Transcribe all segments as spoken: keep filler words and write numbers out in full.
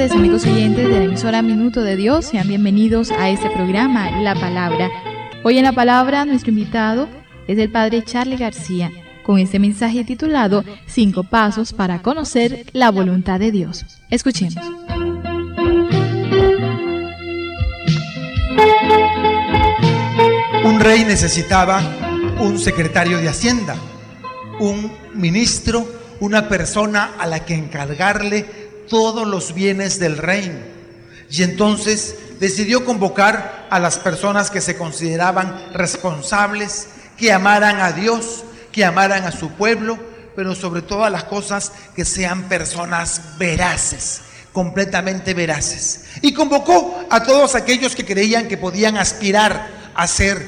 Amigos oyentes de la emisora Minuto de Dios, sean bienvenidos a este programa, La Palabra. Hoy en La Palabra nuestro invitado es el Padre Charly García, con este mensaje titulado Cinco Pasos para conocer la voluntad de Dios. Escuchemos. Un rey necesitaba un secretario de Hacienda, un ministro, una persona a la que encargarle todos los bienes del reino. Y entonces decidió convocar a las personas que se consideraban responsables, que amaran a Dios, que amaran a su pueblo, pero sobre todas las cosas que sean personas veraces, completamente veraces. Y convocó a todos aquellos que creían que podían aspirar a ser,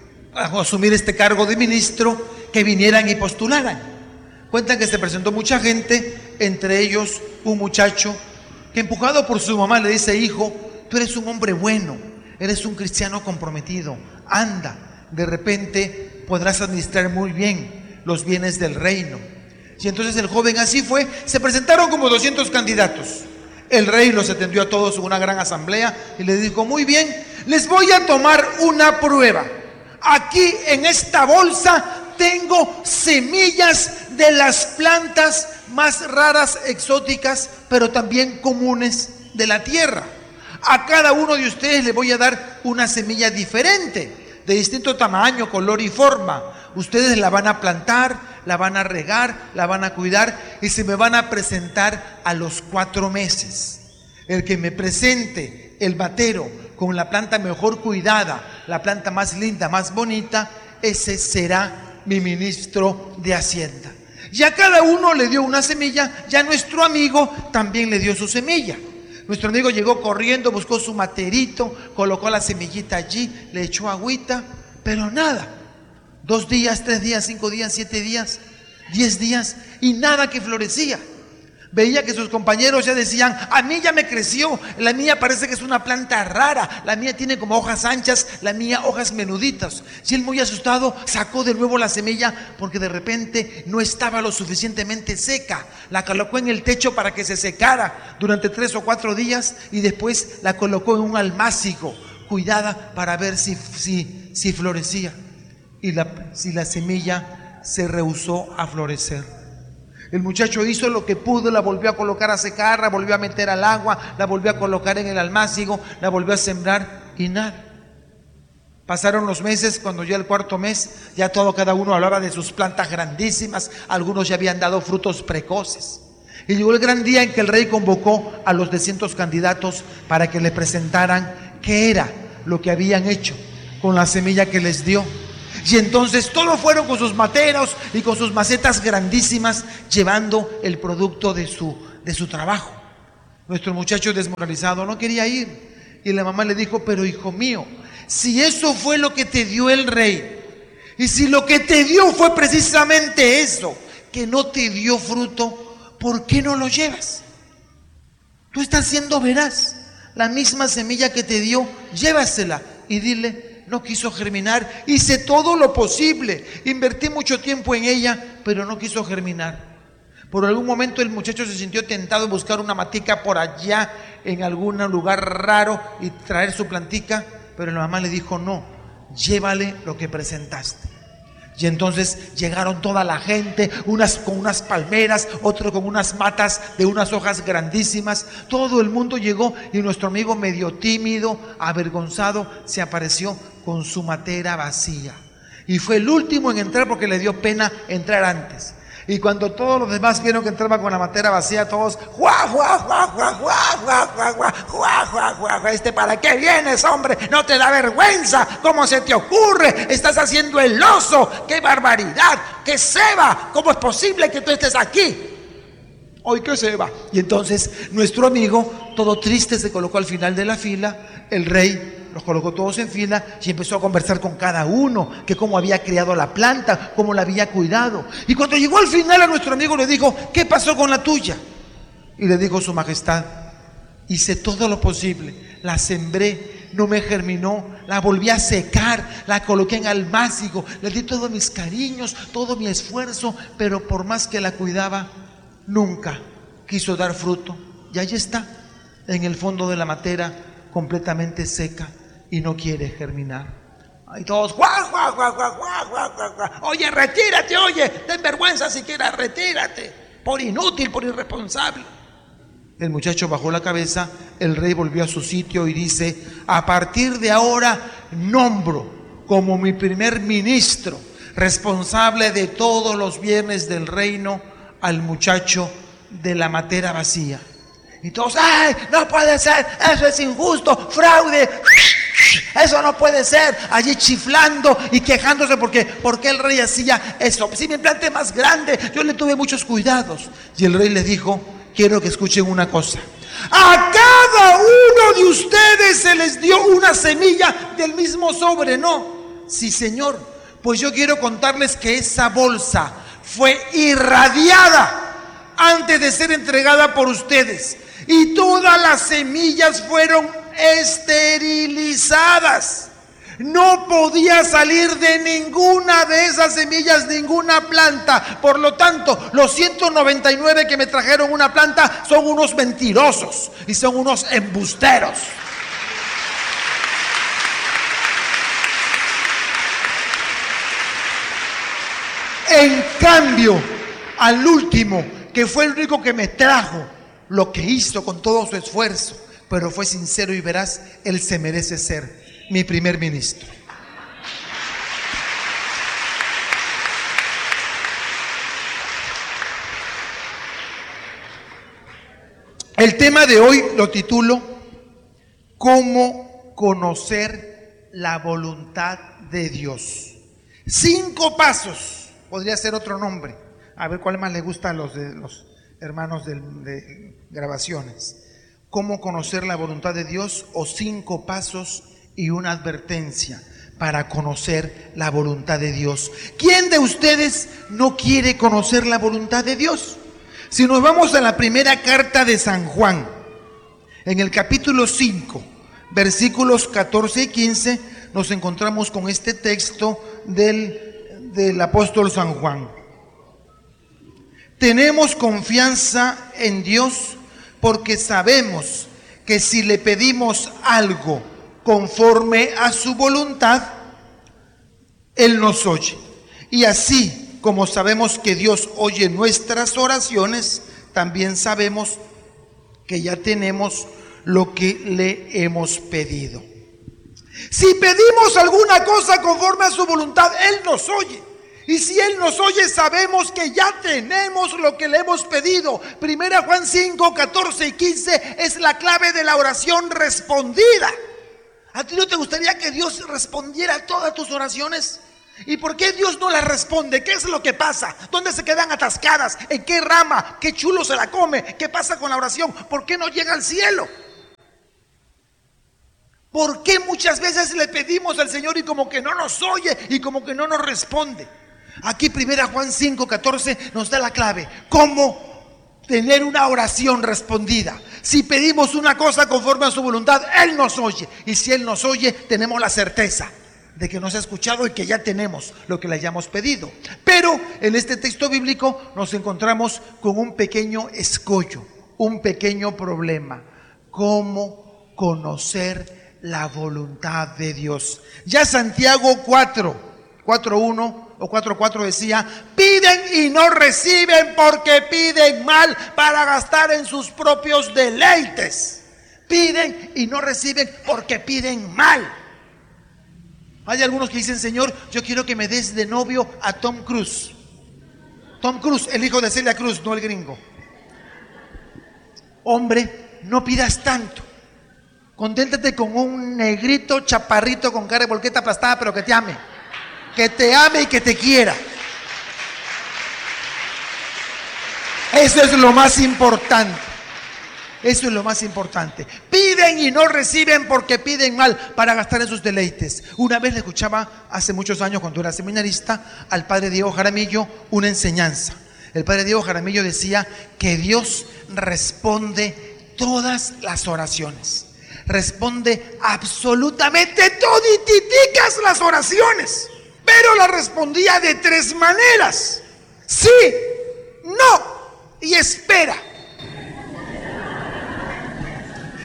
a asumir este cargo de ministro, que vinieran y postularan. Cuentan que se presentó mucha gente, entre ellos un muchacho que, empujado por su mamá, le dice: hijo, tú eres un hombre bueno, eres un cristiano comprometido, anda, de repente podrás administrar muy bien los bienes del reino. Y entonces el joven así fue. Se presentaron como doscientos candidatos. El rey los atendió a todos en una gran asamblea y les dijo: muy bien, les voy a tomar una prueba. Aquí en esta bolsa tengo semillas de las plantas más raras, exóticas, pero también comunes de la tierra. A cada uno de ustedes le voy a dar una semilla diferente, de distinto tamaño, color y forma. Ustedes la van a plantar, la van a regar, la van a cuidar y se me van a presentar a los cuatro meses. El que me presente el batero con la planta mejor cuidada, la planta más linda, más bonita, ese será mi ministro de Hacienda. Y a cada uno le dio una semilla. Ya nuestro amigo también le dio su semilla. Nuestro amigo llegó corriendo, buscó su materito, colocó la semillita allí, le echó agüita, pero nada. Dos días, tres días, cinco días, siete días, diez días, y nada que florecía. Veía que sus compañeros ya decían: a mí ya me creció, la mía parece que es una planta rara, la mía tiene como hojas anchas, la mía hojas menuditas. Y él, muy asustado, sacó de nuevo la semilla porque de repente no estaba lo suficientemente seca. La colocó en el techo para que se secara durante tres o cuatro días y después la colocó en un almácigo, cuidada para ver si, si, si florecía. Y la, si la semilla se rehusó a florecer. El muchacho hizo lo que pudo, la volvió a colocar a secar, la volvió a meter al agua, la volvió a colocar en el almácigo, la volvió a sembrar y nada. Pasaron los meses. Cuando ya el cuarto mes, ya todo, cada uno hablaba de sus plantas grandísimas, algunos ya habían dado frutos precoces. Y llegó el gran día en que el rey convocó a los doscientos candidatos para que le presentaran qué era lo que habían hecho con la semilla que les dio. Y entonces todos fueron con sus materos y con sus macetas grandísimas, llevando el producto de su, de su trabajo. Nuestro muchacho, desmoralizado, no quería ir. Y la mamá le dijo: pero hijo mío, si eso fue lo que te dio el rey, y si lo que te dio fue precisamente eso, que no te dio fruto, ¿por qué no lo llevas? Tú estás siendo veraz. La misma semilla que te dio, llévasela y dile: no quiso germinar, hice todo lo posible, invertí mucho tiempo en ella, pero no quiso germinar. Por algún momento el muchacho se sintió tentado de buscar una matica por allá, en algún lugar raro, y traer su plantica, pero la mamá le dijo: no, llévale lo que presentaste. Y entonces llegaron toda la gente, unas con unas palmeras, otros con unas matas de unas hojas grandísimas. Todo el mundo llegó y nuestro amigo, medio tímido, avergonzado, se apareció con su matera vacía. Y fue el último en entrar porque le dio pena entrar antes. Y cuando todos los demás vieron que entraba con la matera vacía, todos: ¡Juá, juá, juá, juá, juá, juá, juá, juá, juá, juá, juá! Este, ¿para qué vienes, hombre? ¿No te da vergüenza? ¿Cómo se te ocurre? Estás haciendo el oso. ¡Qué barbaridad! ¡Qué ceba! ¿Cómo es posible que tú estés aquí? ¡Ay, qué ceba! Y entonces nuestro amigo, todo triste, se colocó al final de la fila. El rey los colocó todos en fila y empezó a conversar con cada uno, que cómo había criado la planta, cómo la había cuidado. Y cuando llegó al final, a nuestro amigo le dijo: ¿qué pasó con la tuya? Y le dijo su majestad: hice todo lo posible, la sembré, no me germinó, la volví a secar, la coloqué en almácigo, le di todos mis cariños, todo mi esfuerzo, pero por más que la cuidaba, nunca quiso dar fruto. Y ahí está. en el fondo de la matera, completamente seca y no quiere germinar. Y todos, ¡guau, guau, guau, guau, guau, guau, guau, guau! Oye, retírate, oye, ten vergüenza siquiera, retírate, por inútil, por irresponsable. El muchacho bajó la cabeza, el rey volvió a su sitio y dice: a partir de ahora nombro como mi primer ministro, responsable de todos los bienes del reino, al muchacho de la matera vacía. Y todos, ¡ay, no puede ser! Eso es injusto, fraude, eso no puede ser. Allí chiflando y quejándose porque, porque el rey hacía eso. Si mi planta es más grande, yo le tuve muchos cuidados. Y el rey le dijo: quiero que escuchen una cosa. A cada uno de ustedes se les dio una semilla del mismo sobre, ¿no? Sí, señor. Pues yo quiero contarles que esa bolsa fue irradiada antes de ser entregada por ustedes. Y todas las semillas fueron esterilizadas. No podía salir de ninguna de esas semillas ninguna planta. Por lo tanto, los ciento noventa y nueve que me trajeron una planta son unos mentirosos y son unos embusteros. En cambio, al último, que fue el único que me trajo lo que hizo con todo su esfuerzo, pero fue sincero y veraz, él se merece ser mi primer ministro. El tema de hoy lo titulo ¿Cómo conocer la voluntad de Dios? Cinco pasos, podría ser otro nombre. A ver cuál más le gusta a los de los hermanos de, de grabaciones. ¿Cómo conocer la voluntad de Dios? O cinco pasos y una advertencia para conocer la voluntad de Dios. ¿Quién de ustedes no quiere conocer la voluntad de Dios? Si nos vamos a la primera carta de San Juan, en el capítulo cinco, versículos catorce y quince, nos encontramos con este texto del, del apóstol San Juan. Tenemos confianza en Dios porque sabemos que si le pedimos algo conforme a su voluntad, Él nos oye. Y así como sabemos que Dios oye nuestras oraciones, también sabemos que ya tenemos lo que le hemos pedido. Si pedimos alguna cosa conforme a su voluntad, Él nos oye. Y si Él nos oye, sabemos que ya tenemos lo que le hemos pedido. Primera Juan cinco, catorce y quince es la clave de la oración respondida. ¿A ti no te gustaría que Dios respondiera a todas tus oraciones? ¿Y por qué Dios no las responde? ¿Qué es lo que pasa? ¿Dónde se quedan atascadas? ¿En qué rama? ¿Qué chulo se la come? ¿Qué pasa con la oración? ¿Por qué no llega al cielo? ¿Por qué muchas veces le pedimos al Señor y como que no nos oye y como que no nos responde? Aquí Primera Juan cinco, catorce nos da la clave. ¿Cómo tener una oración respondida? Si pedimos una cosa conforme a su voluntad, Él nos oye. Y si Él nos oye, tenemos la certeza de que nos ha escuchado y que ya tenemos lo que le hayamos pedido. Pero en este texto bíblico nos encontramos con un pequeño escollo, un pequeño problema. ¿Cómo conocer la voluntad de Dios? Ya Santiago cuatro, cuatro uno o cuatro cuatro decía: piden y no reciben porque piden mal para gastar en sus propios deleites. Piden y no reciben porque piden mal. Hay algunos que dicen: Señor, yo quiero que me des de novio a Tom Cruise. Tom Cruise, el hijo de Celia Cruz, no el gringo. Hombre, no pidas tanto. Conténtate con un negrito chaparrito con cara de volqueta aplastada, pero que te ame. Que te ame y que te quiera. Eso es lo más importante. Eso es lo más importante. Piden y no reciben porque piden mal para gastar en sus deleites. Una vez le escuchaba hace muchos años, cuando era seminarista, al padre Diego Jaramillo una enseñanza. El padre Diego Jaramillo decía que Dios responde todas las oraciones. Responde absolutamente todititicas las oraciones. Pero la respondía de tres maneras: sí, no y espera.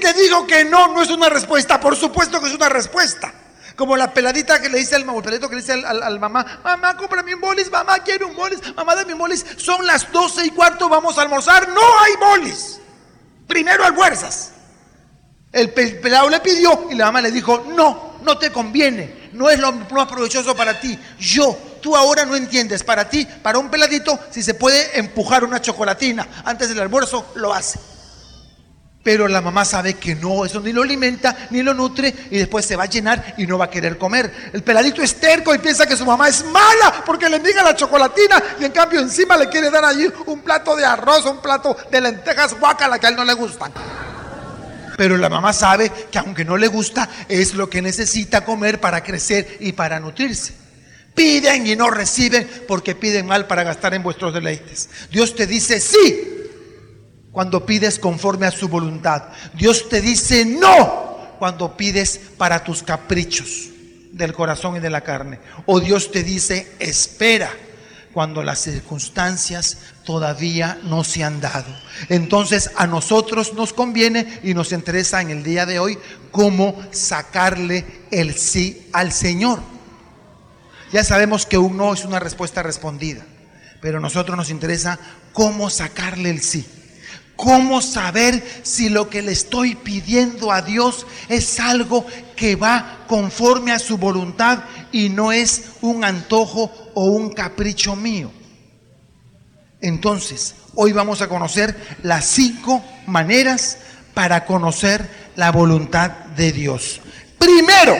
te digo que no, no es una respuesta. Por supuesto que es una respuesta. Como la peladita que le dice al mamá, el peladito que le dice al, al, al mamá: mamá, cómprame un bolis, mamá, quiero un bolis, mamá, dame un bolis. Son las doce y cuarto, vamos a almorzar. No hay bolis. Primero almuerzas. El pelado le pidió y la mamá le dijo: no, no te conviene, no es lo más provechoso para ti. Yo, tú ahora no entiendes. Para ti, para un peladito, si se puede empujar una chocolatina antes del almuerzo, lo hace. Pero la mamá sabe que no, eso ni lo alimenta, ni lo nutre, y después se va a llenar y no va a querer comer. El peladito es terco y piensa que su mamá es mala porque le endiga la chocolatina, y en cambio encima le quiere dar allí un plato de arroz, un plato de lentejas, guácala, que a él no le gustan. Pero la mamá sabe que aunque no le gusta, es lo que necesita comer para crecer y para nutrirse. Piden y no reciben porque piden mal para gastar en vuestros deleites. Dios te dice sí cuando pides conforme a su voluntad. Dios te dice no cuando pides para tus caprichos del corazón y de la carne. O Dios te dice espera cuando las circunstancias todavía no se han dado. Entonces a nosotros nos conviene y nos interesa en el día de hoy cómo sacarle el sí al Señor. Ya sabemos que un no es una respuesta respondida, pero a nosotros nos interesa cómo sacarle el sí. ¿Cómo saber si lo que le estoy pidiendo a Dios es algo que va conforme a su voluntad y no es un antojo o un capricho mío? Entonces, hoy vamos a conocer las cinco maneras para conocer la voluntad de Dios. Primero,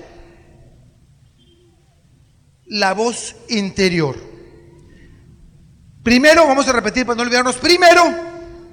la voz interior. Primero, vamos a repetir para no olvidarnos. Primero,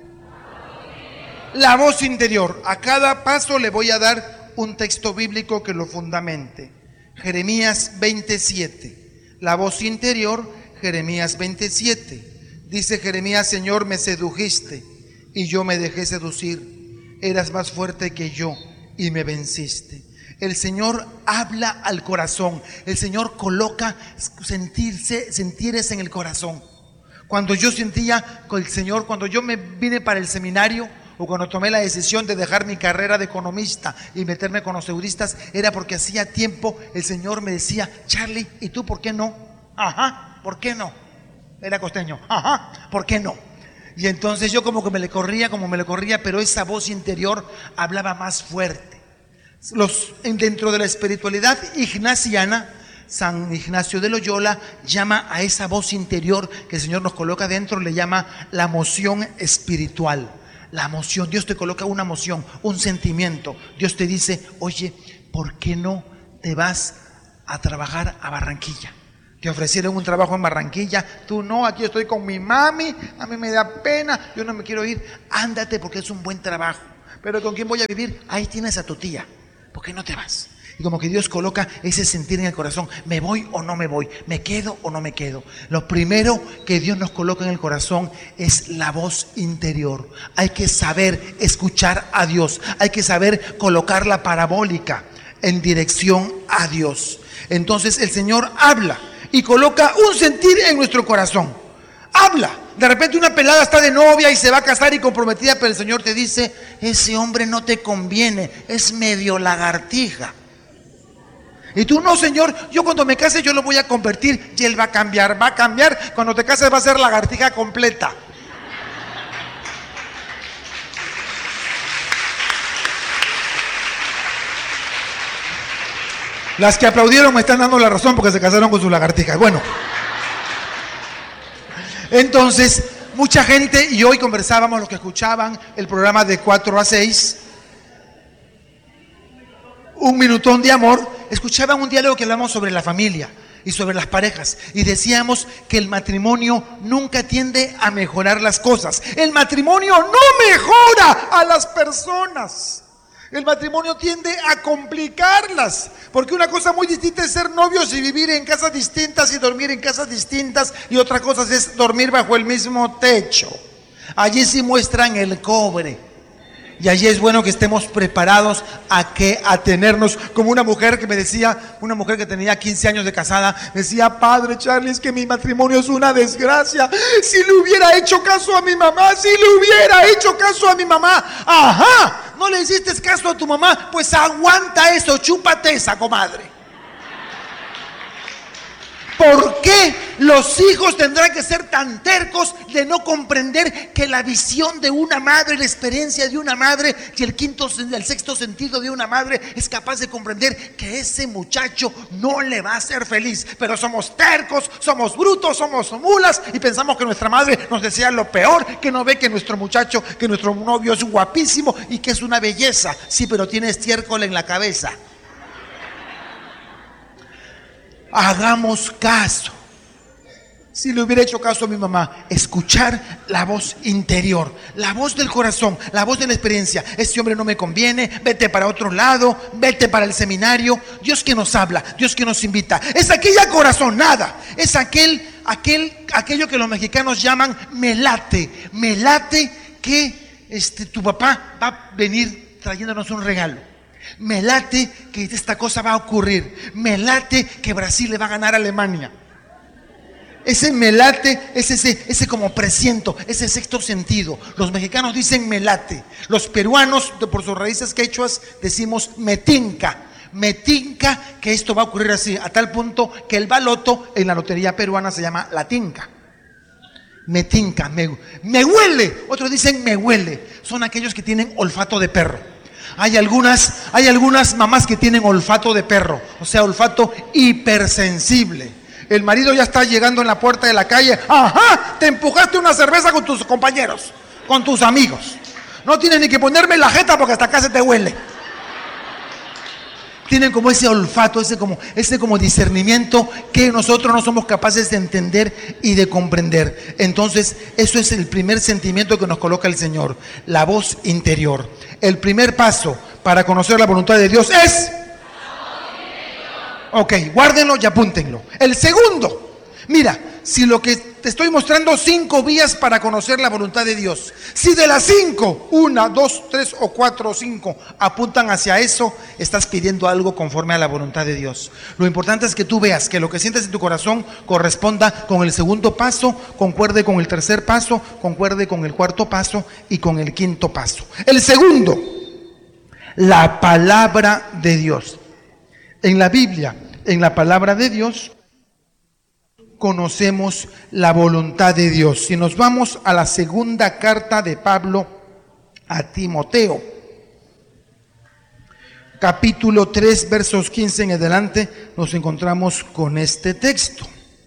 la voz interior. A cada paso le voy a dar un texto bíblico que lo fundamente. Jeremías veintisiete. La voz interior, Jeremías veintisiete. Dice Jeremías: Señor, me sedujiste y yo me dejé seducir. Eras más fuerte que yo y me venciste. El Señor habla al corazón. El Señor coloca sentirse, sentires en el corazón. Cuando yo sentía con el Señor, cuando yo me vine para el seminario, o cuando tomé la decisión de dejar mi carrera de economista y meterme con los seguristas, era porque hacía tiempo el Señor me decía: Charlie, ¿y tú por qué no? Ajá, ¿por qué no? Era costeño. Ajá, ¿por qué no? Y entonces yo como que me le corría, como me le corría, pero esa voz interior hablaba más fuerte. Los, dentro de la espiritualidad ignaciana, San Ignacio de Loyola llama a esa voz interior que el Señor nos coloca dentro, le llama la moción espiritual. La emoción, Dios te coloca una emoción, un sentimiento. Dios te dice: oye, ¿por qué no te vas a trabajar a Barranquilla? Te ofrecieron un trabajo en Barranquilla, tú no, aquí estoy con mi mami, a mí me da pena, yo no me quiero ir. Ándate porque es un buen trabajo. Pero ¿con quién voy a vivir? Ahí tienes a tu tía. ¿Por qué no te vas? Y como que Dios coloca ese sentir en el corazón: ¿me voy o no me voy? ¿Me quedo o no me quedo? Lo primero que Dios nos coloca en el corazón es la voz interior. Hay que saber escuchar a Dios. Hay que saber colocar la parabólica en dirección a Dios. Entonces el Señor habla y coloca un sentir en nuestro corazón. Habla. De repente una pelada está de novia y se va a casar y comprometida, pero el Señor te dice: ese hombre no te conviene, es medio lagartija. Y tú: no, Señor, yo cuando me case yo lo voy a convertir. Y él va a cambiar, va a cambiar. Cuando te cases va a ser lagartija completa. Las que aplaudieron me están dando la razón porque se casaron con sus lagartijas. Bueno, entonces mucha gente, y hoy conversábamos los que escuchaban el programa de cuatro a seis, Un Minutón de Amor, escuchaban un diálogo que hablamos sobre la familia y sobre las parejas, y decíamos que el matrimonio nunca tiende a mejorar las cosas. El matrimonio no mejora a las personas. El matrimonio tiende a complicarlas, porque una cosa muy distinta es ser novios y vivir en casas distintas y dormir en casas distintas, y otra cosa es dormir bajo el mismo techo. Allí sí muestran el cobre. Y allí es bueno que estemos preparados a que a tenernos, como una mujer que me decía, una mujer que tenía quince años de casada, decía: padre Charlie, es que mi matrimonio es una desgracia. Si le hubiera hecho caso a mi mamá, si le hubiera hecho caso a mi mamá. Ajá, no le hiciste caso a tu mamá, pues aguanta eso, chúpate esa, comadre. ¿Por qué los hijos tendrán que ser tan tercos de no comprender que la visión de una madre, la experiencia de una madre y el quinto, el sexto sentido de una madre es capaz de comprender que ese muchacho no le va a ser feliz? Pero somos tercos, somos brutos, somos mulas y pensamos que nuestra madre nos desea lo peor, que no ve que nuestro muchacho, que nuestro novio es guapísimo y que es una belleza. Sí, pero tiene estiércol en la cabeza. Hagamos caso. Si le hubiera hecho caso a mi mamá, escuchar la voz interior, la voz del corazón, la voz de la experiencia. Este hombre no me conviene, vete para otro lado, vete para el seminario. Dios que nos habla, Dios que nos invita. Es aquella corazonada, es aquel, aquel, aquello que los mexicanos llaman me late, me late que este, tu papá va a venir trayéndonos un regalo. Me late que esta cosa va a ocurrir. Me late que Brasil le va a ganar a Alemania. Ese me late es ese, ese como presiento, ese sexto sentido. Los mexicanos dicen me late. Los peruanos, por sus raíces quechuas, decimos me tinca. Me tinca que esto va a ocurrir así, a tal punto que el baloto en la lotería peruana se llama la tinca. Me tinca, me, me huele. Otros dicen me huele. Son aquellos que tienen olfato de perro. Hay algunas, hay algunas mamás que tienen olfato de perro, o sea, olfato hipersensible. El marido ya está llegando en la puerta de la calle. Ajá, te empujaste una cerveza con tus compañeros, con tus amigos. No tienes ni que ponerme la jeta porque hasta acá se te huele. Tienen como ese olfato, ese como, ese como discernimiento que nosotros no somos capaces de entender y de comprender. Entonces, eso es el primer sentimiento que nos coloca el Señor, la voz interior. El primer paso para conocer la voluntad de Dios es... Ok, guárdenlo y apúntenlo. El segundo, mira, si lo que te estoy mostrando cinco vías para conocer la voluntad de Dios, si de las cinco, una, dos, tres o cuatro o cinco apuntan hacia eso, estás pidiendo algo conforme a la voluntad de Dios. Lo importante es que tú veas que lo que sientes en tu corazón corresponda con el segundo paso, concuerde con el tercer paso, concuerde con el cuarto paso y con el quinto paso. El segundo, la palabra de Dios. En la Biblia, en la palabra de Dios, conocemos la voluntad de Dios. Si nos vamos a la segunda carta de Pablo a Timoteo, capítulo tres, versos quince en adelante, nos encontramos con este texto.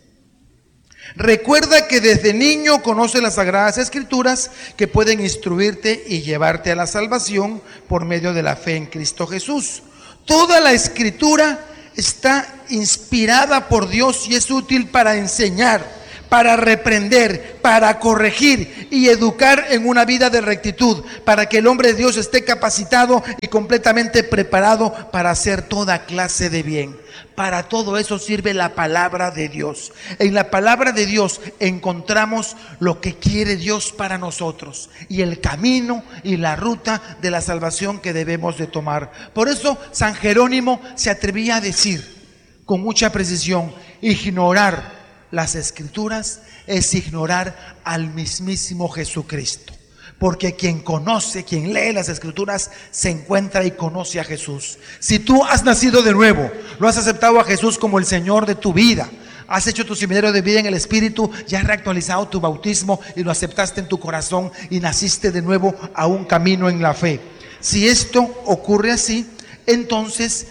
Recuerda que desde niño conoces las Sagradas Escrituras que pueden instruirte y llevarte a la salvación por medio de la fe en Cristo Jesús. Toda la Escritura está inspirada por Dios y es útil para enseñar, para reprender, para corregir y educar en una vida de rectitud, para que el hombre de Dios esté capacitado y completamente preparado para hacer toda clase de bien. Para todo eso sirve la palabra de Dios. En la palabra de Dios encontramos lo que quiere Dios para nosotros y el camino y la ruta de la salvación que debemos de tomar. Por eso San Jerónimo se atrevía a decir con mucha precisión: ignorar las Escrituras es ignorar al mismísimo Jesucristo. Porque quien conoce, quien lee las Escrituras, se encuentra y conoce a Jesús. Si tú has nacido de nuevo, lo has aceptado a Jesús como el Señor de tu vida, has hecho tu seminario de vida en el Espíritu, ya has reactualizado tu bautismo y lo aceptaste en tu corazón y naciste de nuevo a un camino en la fe. Si esto ocurre así, entonces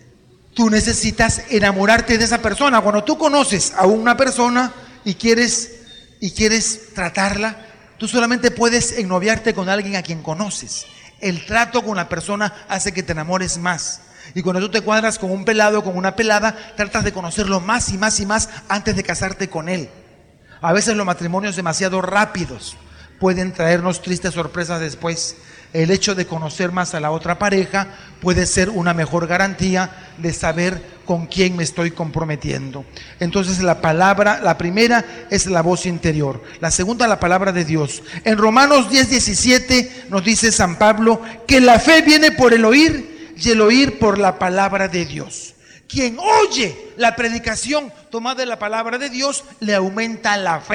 tú necesitas enamorarte de esa persona. Cuando tú conoces a una persona y quieres, y quieres tratarla, tú solamente puedes ennoviarte con alguien a quien conoces. El trato con la persona hace que te enamores más. Y cuando tú te cuadras con un pelado o con una pelada, tratas de conocerlo más y más y más antes de casarte con él. A veces los matrimonios demasiado rápidos pueden traernos tristes sorpresas después. El hecho de conocer más a la otra pareja puede ser una mejor garantía de saber con quién me estoy comprometiendo. Entonces la palabra, la primera es la voz interior. La segunda, la palabra de Dios. En Romanos diez, diecisiete nos dice San Pablo que la fe viene por el oír y el oír por la palabra de Dios. Quien oye la predicación tomada de la palabra de Dios le aumenta la fe.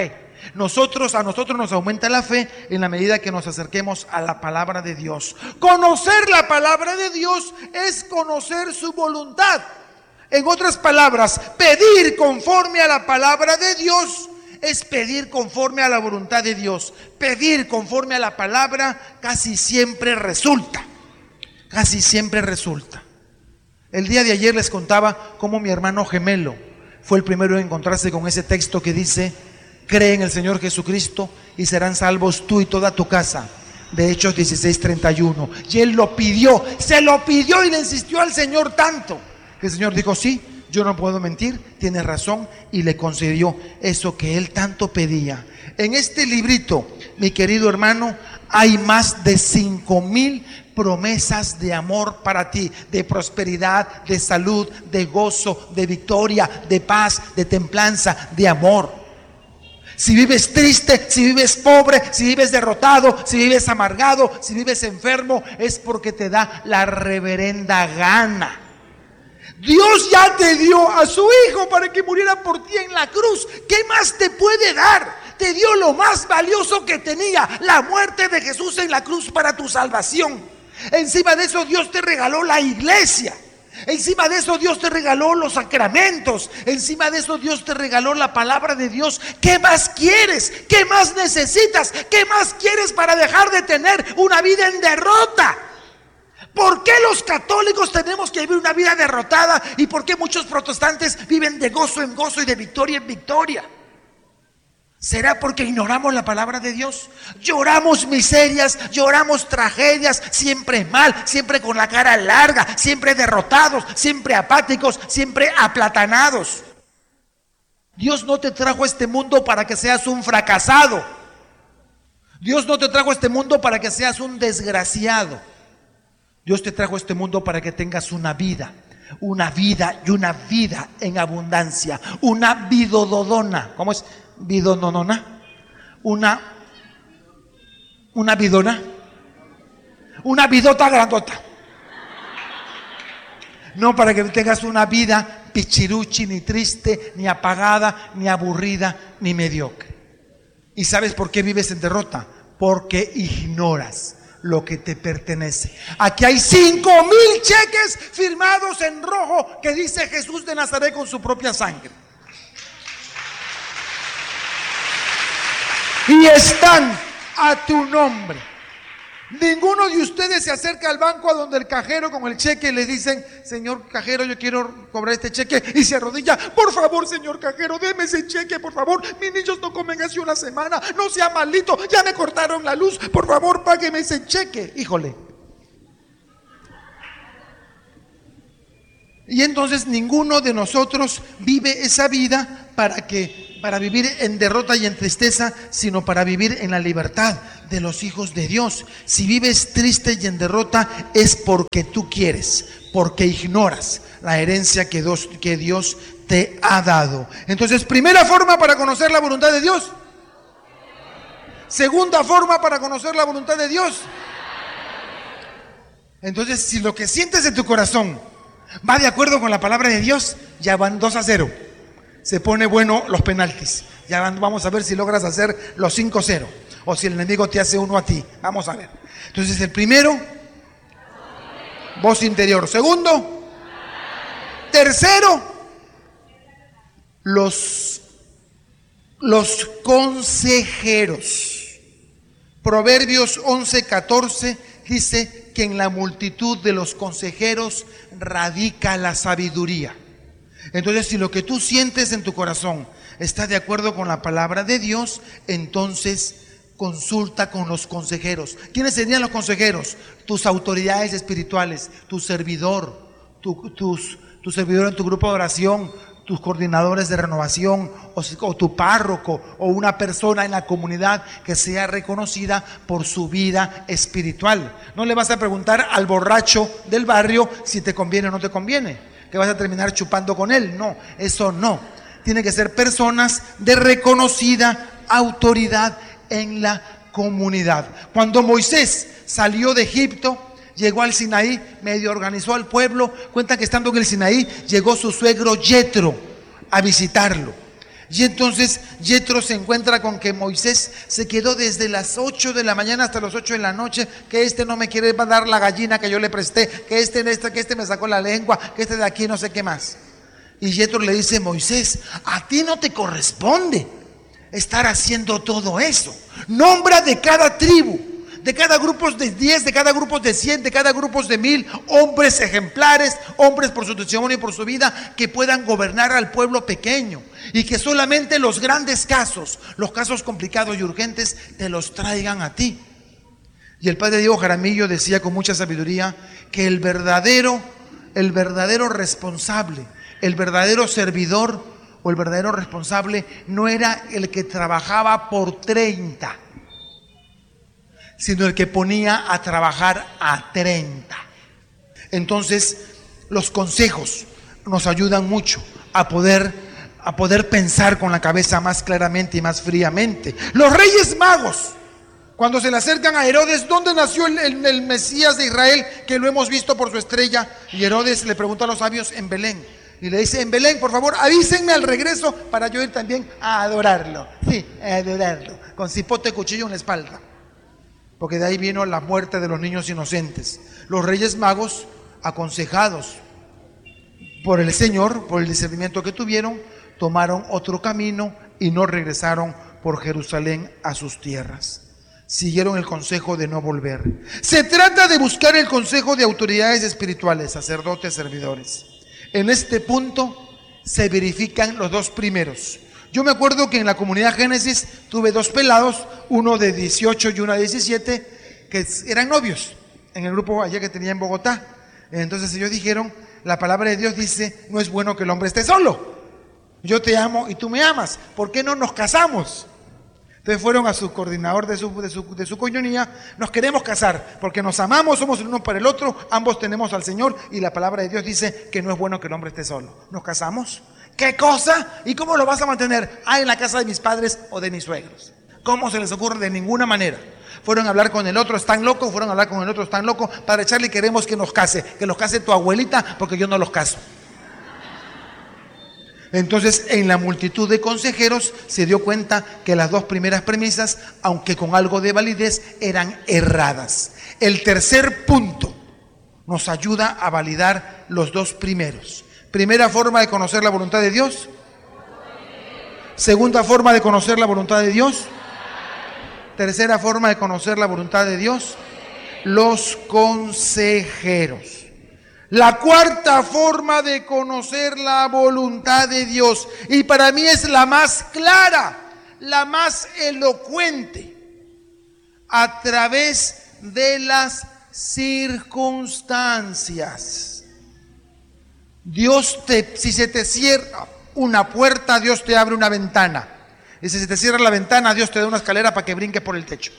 Nosotros, a nosotros nos aumenta la fe en la medida que nos acerquemos a la palabra de Dios. Conocer la palabra de Dios es conocer su voluntad. En otras palabras, pedir conforme a la palabra de Dios es pedir conforme a la voluntad de Dios. Pedir conforme a la palabra casi siempre resulta. Casi siempre resulta. El día de ayer les contaba cómo mi hermano gemelo fue el primero en encontrarse con ese texto que dice: cree en el Señor Jesucristo y serán salvos tú y toda tu casa. De Hechos dieciséis treinta y uno. Y él lo pidió, se lo pidió y le insistió al Señor tanto que el Señor dijo: sí, yo no puedo mentir, tienes razón, y le concedió eso que él tanto pedía. En este librito, mi querido hermano, hay más de cinco mil promesas de amor para ti, de prosperidad, de salud, de gozo, de victoria, de paz, de templanza, de amor. Si vives triste, si vives pobre, si vives derrotado, si vives amargado, si vives enfermo, es porque te da la reverenda gana. Dios ya te dio a su Hijo para que muriera por ti en la cruz. ¿Qué más te puede dar? Te dio lo más valioso que tenía, la muerte de Jesús en la cruz para tu salvación. Encima de eso Dios te regaló la iglesia. Encima de eso Dios te regaló los sacramentos. Encima de eso Dios te regaló la palabra de Dios. ¿Qué más quieres? ¿Qué más necesitas? ¿Qué más quieres para dejar de tener una vida en derrota? ¿Por qué los católicos tenemos que vivir una vida derrotada? ¿Y por qué muchos protestantes viven de gozo en gozo y de victoria en victoria? ¿Será porque ignoramos la palabra de Dios? Lloramos miserias, lloramos tragedias, siempre mal, siempre con la cara larga, siempre derrotados, siempre apáticos, siempre aplatanados. Dios no te trajo a este mundo para que seas un fracasado. Dios no te trajo a este mundo para que seas un desgraciado. Dios te trajo a este mundo para que tengas una vida, una vida y una vida en abundancia, una vidododona. ¿Cómo es? Vidononona. Una, una vidona, una vidota grandota. No para que tengas una vida pichiruchi, ni triste, ni apagada, ni aburrida, ni mediocre. ¿Y sabes por qué vives en derrota? Porque ignoras lo que te pertenece. Aquí hay cinco mil cheques firmados en rojo que dice Jesús de Nazaret con su propia sangre. Y están a tu nombre. Ninguno de ustedes se acerca al banco a donde el cajero con el cheque le dicen: señor cajero, yo quiero cobrar este cheque, y se arrodilla: por favor, señor cajero, deme ese cheque, por favor, mis niños no comen hace una semana, no sea maldito, ya me cortaron la luz, por favor, págueme ese cheque. Híjole. Y entonces ninguno de nosotros vive esa vida para que para vivir en derrota y en tristeza, sino para vivir en la libertad de los hijos de Dios. Si vives triste y en derrota es porque tú quieres, porque ignoras la herencia que Dios, que Dios te ha dado. Entonces, primera forma para conocer la voluntad de Dios. Segunda forma para conocer la voluntad de Dios. Entonces, si lo que sientes en tu corazón va de acuerdo con la palabra de Dios, ya van dos a cero. Se pone bueno los penaltis. Ya van, vamos a ver si logras hacer los cinco a cero. O si el enemigo te hace uno a ti. Vamos a ver. Entonces el primero, voz interior. Segundo, tercero, los, los consejeros. Proverbios once catorce dice que en la multitud de los consejeros radica la sabiduría. Entonces, si lo que tú sientes en tu corazón está de acuerdo con la palabra de Dios, entonces consulta con los consejeros. ¿Quiénes serían los consejeros? Tus autoridades espirituales, tu servidor, tu, tus, tu servidor en tu grupo de oración, tus coordinadores de renovación, o, o tu párroco, o una persona en la comunidad que sea reconocida por su vida espiritual. No le vas a preguntar al borracho del barrio si te conviene o no te conviene, que vas a terminar chupando con él. No, eso no. Tiene que ser personas de reconocida autoridad en la comunidad. Cuando Moisés salió de Egipto, llegó al Sinaí, medio organizó al pueblo. Cuenta que estando en el Sinaí llegó su suegro Yetro a visitarlo. Y entonces Yetro se encuentra con que Moisés se quedó desde las ocho de la mañana hasta las ocho de la noche, que este no me quiere dar la gallina que yo le presté, que este, este, que este me sacó la lengua, que este de aquí no sé qué más. Y Yetro le dice: Moisés, a ti no te corresponde estar haciendo todo eso. Nombra de cada tribu, de cada grupo de diez, de cada grupo de cien, de cada grupo de mil, hombres ejemplares, hombres por su testimonio y por su vida, que puedan gobernar al pueblo pequeño, y que solamente los grandes casos, los casos complicados y urgentes, te los traigan a ti. Y el padre Diego Jaramillo decía con mucha sabiduría que el verdadero, el verdadero responsable, el verdadero servidor o el verdadero responsable no era el que trabajaba por treinta, sino el que ponía a trabajar a treinta. Entonces, los consejos nos ayudan mucho a poder, a poder pensar con la cabeza más claramente y más fríamente. Los reyes magos, cuando se le acercan a Herodes: ¿dónde nació el, el, el Mesías de Israel, que lo hemos visto por su estrella? Y Herodes le pregunta a los sabios: en Belén. Y le dice: en Belén, por favor, avísenme al regreso para yo ir también a adorarlo. Sí, a adorarlo, con cipote y cuchillo en la espalda. Porque de ahí vino la muerte de los niños inocentes. Los reyes magos, aconsejados por el Señor, por el discernimiento que tuvieron, tomaron otro camino y no regresaron por Jerusalén a sus tierras. Siguieron el consejo de no volver. Se trata de buscar el consejo de autoridades espirituales, sacerdotes, servidores. En este punto se verifican los dos primeros. Yo me acuerdo que en la comunidad Génesis tuve dos pelados, uno de dieciocho y uno de diecisiete, que eran novios en el grupo allá que tenía en Bogotá. Entonces ellos dijeron: la palabra de Dios dice: no es bueno que el hombre esté solo. Yo te amo y tú me amas, ¿por qué no nos casamos? Entonces fueron a su coordinador de su, de su, de su coñonía: nos queremos casar porque nos amamos, somos el uno para el otro, ambos tenemos al Señor y la palabra de Dios dice que no es bueno que el hombre esté solo. ¿Nos casamos? ¿Qué cosa? ¿Y cómo lo vas a mantener? Ah, en la casa de mis padres o de mis suegros. ¿Cómo se les ocurre? De ninguna manera. Fueron a hablar con el otro: están locos. Fueron a hablar con el otro: están locos. Padre Charlie, queremos que nos case, que los case tu abuelita, porque yo no los caso. Entonces, en la multitud de consejeros se dio cuenta que las dos primeras premisas, aunque con algo de validez, eran erradas. El tercer punto nos ayuda a validar los dos primeros. Primera forma de conocer la voluntad de Dios. Segunda forma de conocer la voluntad de Dios. Tercera forma de conocer la voluntad de Dios: los consejeros. La cuarta forma de conocer la voluntad de Dios, y para mí es la más clara, la más elocuente, a través de las circunstancias. Dios te, si se te cierra una puerta, Dios te abre una ventana. Y si se te cierra la ventana, Dios te da una escalera para que brinques por el techo.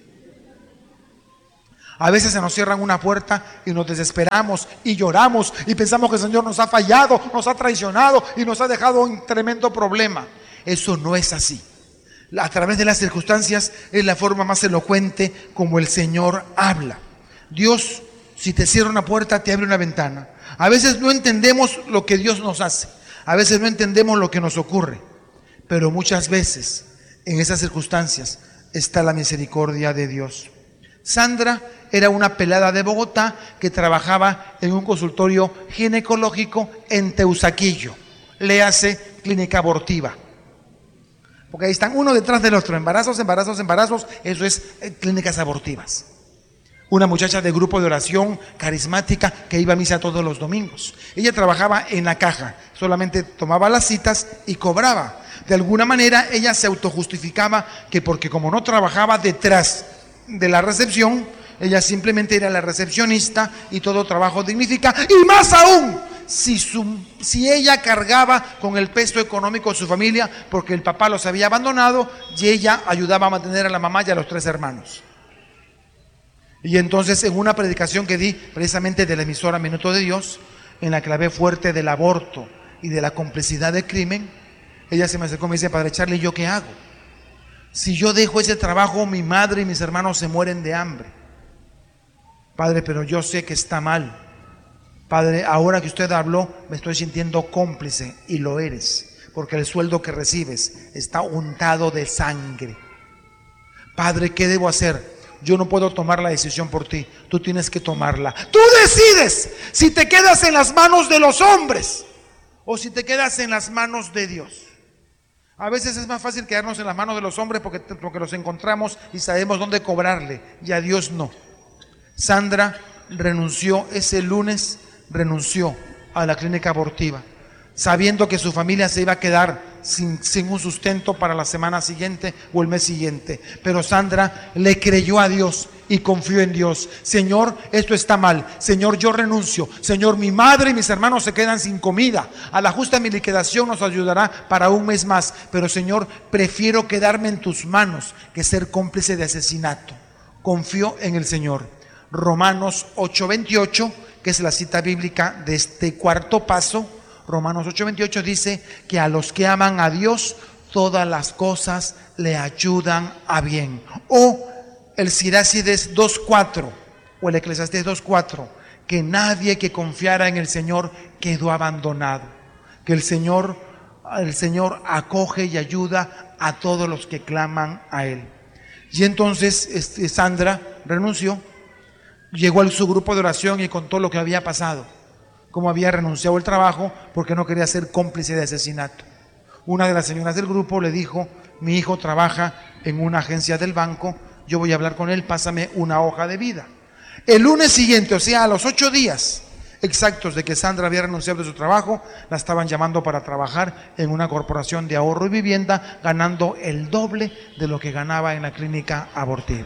A veces se nos cierran una puerta y nos desesperamos y lloramos y pensamos que el Señor nos ha fallado, nos ha traicionado y nos ha dejado un tremendo problema. Eso no es así. A través de las circunstancias es la forma más elocuente como el Señor habla. Dios, si te cierra una puerta, te abre una ventana. A veces no entendemos lo que Dios nos hace. A veces no entendemos lo que nos ocurre. Pero muchas veces en esas circunstancias está la misericordia de Dios. Sandra era una pelada de Bogotá que trabajaba en un consultorio ginecológico en Teusaquillo. Le hace clínica abortiva. Porque ahí están uno detrás del otro, embarazos, embarazos, embarazos. Eso es eh, clínicas abortivas. Una muchacha de grupo de oración carismática que iba a misa todos los domingos. Ella trabajaba en la caja, solamente tomaba las citas y cobraba. De alguna manera ella se autojustificaba que porque como no trabajaba detrás de la recepción, ella simplemente era la recepcionista y todo trabajo dignifica. Y más aún, si, su, si ella cargaba con el peso económico de su familia porque el papá los había abandonado y ella ayudaba a mantener a la mamá y a los tres hermanos. Y entonces en una predicación que di precisamente de la emisora Minuto de Dios, en la clave fuerte del aborto y de la complicidad del crimen, ella se me acercó y me dice: Padre Charlie, ¿yo qué hago? Si yo dejo ese trabajo, mi madre y mis hermanos se mueren de hambre. Padre, pero yo sé que está mal. Padre, ahora que usted habló, me estoy sintiendo cómplice, y lo eres. porque el sueldo que recibes está untado de sangre. Padre, ¿qué debo hacer? Yo no puedo tomar la decisión por ti, tú tienes que tomarla. Tú decides si te quedas en las manos de los hombres o si te quedas en las manos de Dios. A veces es más fácil quedarnos en las manos de los hombres porque, porque los encontramos y sabemos dónde cobrarle, y a Dios no. Sandra renunció ese lunes, renunció a la clínica abortiva, sabiendo que su familia se iba a quedar sin, sin un sustento para la semana siguiente o el mes siguiente. Pero Sandra le creyó a Dios y confió en Dios. Señor, esto está mal. Señor, yo renuncio. Señor, mi madre y mis hermanos se quedan sin comida. A la justa mi liquidación nos ayudará para un mes más. Pero Señor, prefiero quedarme en tus manos que ser cómplice de asesinato. Confió en el Señor. Romanos ocho veintiocho, que es la cita bíblica de este cuarto paso. Romanos ocho veintiocho dice que a los que aman a Dios todas las cosas le ayudan a bien. O el Sirácides dos cuatro o el Eclesiastés dos cuatro, que nadie que confiara en el Señor quedó abandonado. Que el Señor, el Señor acoge y ayuda a todos los que claman a Él. Y entonces este, Sandra renunció, llegó a su grupo de oración y contó lo que había pasado, cómo había renunciado al trabajo porque no quería ser cómplice de asesinato. Una de las señoras del grupo le dijo: mi hijo trabaja en una agencia del banco, yo voy a hablar con él, pásame una hoja de vida. El lunes siguiente, o sea, a los ocho días exactos de que Sandra había renunciado de su trabajo, la estaban llamando para trabajar en una corporación de ahorro y vivienda, ganando el doble de lo que ganaba en la clínica abortiva.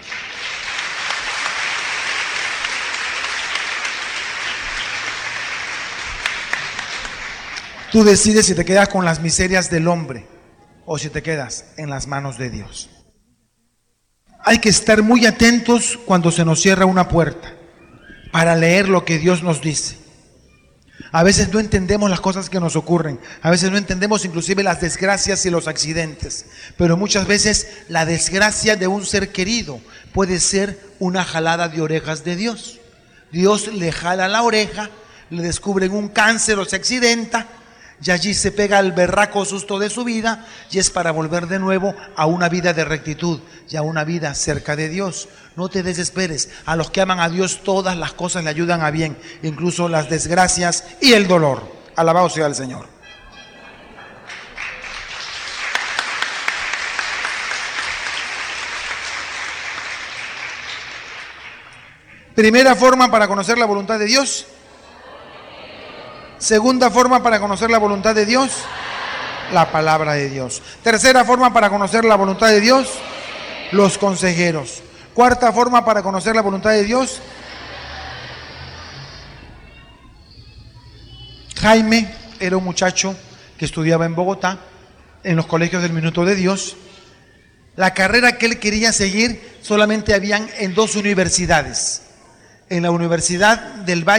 Tú decides si te quedas con las miserias del hombre o si te quedas en las manos de Dios. Hay que estar muy atentos cuando se nos cierra una puerta para leer lo que Dios nos dice. A veces no entendemos las cosas que nos ocurren, a veces no entendemos inclusive las desgracias y los accidentes, pero muchas veces la desgracia de un ser querido puede ser una jalada de orejas de Dios. Dios le jala la oreja, le descubren un cáncer o se accidenta, y allí se pega el berraco susto de su vida, y es para volver de nuevo a una vida de rectitud y a una vida cerca de Dios. No te desesperes, a los que aman a Dios todas las cosas le ayudan a bien, incluso las desgracias y el dolor. Alabado sea el Señor. Primera forma para conocer la voluntad de Dios. Segunda forma para conocer la voluntad de Dios, la palabra de Dios. Tercera forma para conocer la voluntad de Dios, los consejeros. Cuarta forma para conocer la voluntad de Dios, Jaime era un muchacho que estudiaba en Bogotá, en los colegios del Minuto de Dios. La carrera que él quería seguir solamente habían en dos universidades, en la Universidad del Valle